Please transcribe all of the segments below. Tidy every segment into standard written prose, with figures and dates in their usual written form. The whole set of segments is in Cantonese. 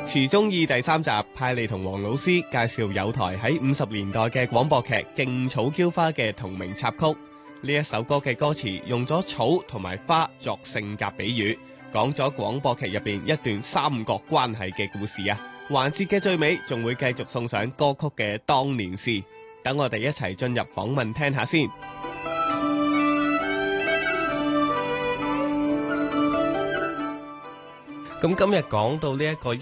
詞中意第3集派利同黃老師介紹友台喺50年代嘅廣播劇《勁草嬌花》嘅同名插曲。呢一首歌嘅歌詞用咗草同埋花作性格比喻，講咗廣播劇入邊一段三角關係嘅故事啊。環節嘅最尾仲會繼續送上歌曲嘅當年事，等我哋一齊進入訪問聽下先。咁今日講到呢一個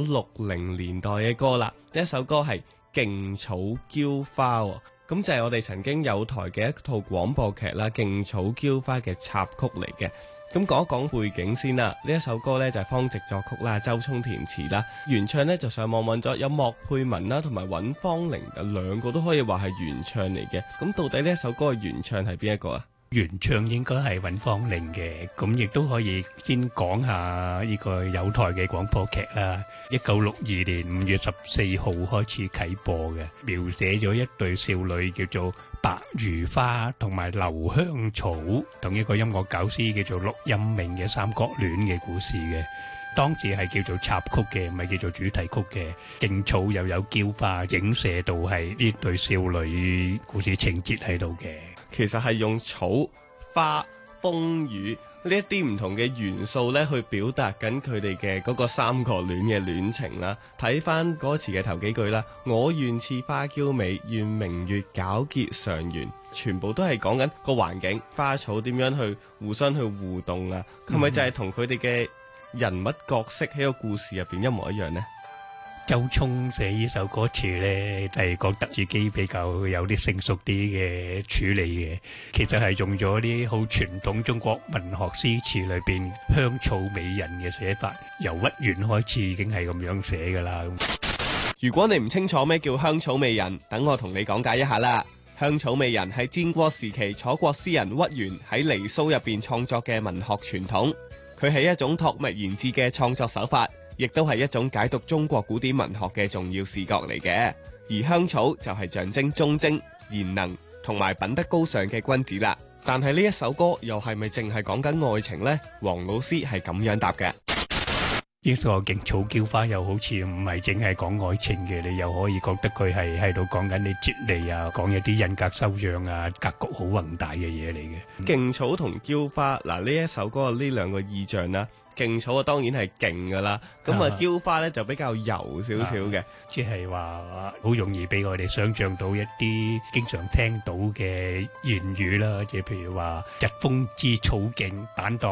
1960年代嘅歌啦，呢一首歌係勁草嬌花，咁就係我哋曾經友台嘅一套廣播劇啦，勁草嬌花嘅插曲嚟嘅。咁講一講背景先啦，呢一首歌呢，就係方直作曲啦，周聰填詞啦，原唱呢，就上網揾咗有莫佩文啦同埋尹芳玲兩個都可以話係原唱嚟嘅。咁到底呢一首歌嘅原唱係邊一個啊？ 原唱應該係尹芳玲嘅，咁亦都可以先講下呢個友台嘅廣播劇啦。1962年5月14號開始啟播嘅，描寫咗一對少女叫做白如花同埋劉香草同一個音樂教師叫做陸蔭明嘅三角戀嘅故事嘅。當時係叫做插曲嘅，唔係叫做主題曲嘅。勁草又有嬌花，影射到係呢對少女故事情節喺度嘅。 其實係用草、花、風雨呢一啲唔同嘅元素咧，去表達緊佢哋嘅嗰個三角戀嘅戀情啦。睇翻歌詞嘅頭幾句啦，我願似花嬌美，願明月皎潔常圓，全部都係講緊個環境，花草點樣去互相去互動啊？係咪就係同佢哋嘅人物角色喺個故事入邊一模一樣呢？ 周聰寫呢首歌詞呢，係覺得自己比較有啲成熟啲嘅處理嘅，其實係用咗啲好傳統中國文學詩詞裏邊香草美人嘅寫法，由屈原開始已經係咁樣寫噶啦。 如果你唔清楚咩叫香草美人，等我同你講解一下啦。香草美人係戰國時期楚國詩人屈原喺離騷入邊創作嘅文學傳統，佢係一種託物言志嘅創作手法，亦都係一種解讀中國古典文學嘅重要視角嚟嘅。而香草就係象徵忠貞、賢能同埋品德高尚嘅君子啦。但係呢一首歌又係咪淨係講緊愛情呢？黃老師係咁樣答嘅。 呢個勁草嬌花又好似唔係淨係講愛情嘅，你又可以覺得佢係喺度講緊你哲理啊，講一啲人格修養啊，格局好宏大嘅嘢嚟嘅。 勁草同嬌花嗱，呢一首歌呢兩個意象啦。勁草啊，當然係勁噶啦，咁啊嬌花咧就比較柔少少嘅， 即係話好容易俾我哋想象到一啲經常聽到嘅言語啦，即係譬如話疾風知草勁，板蕩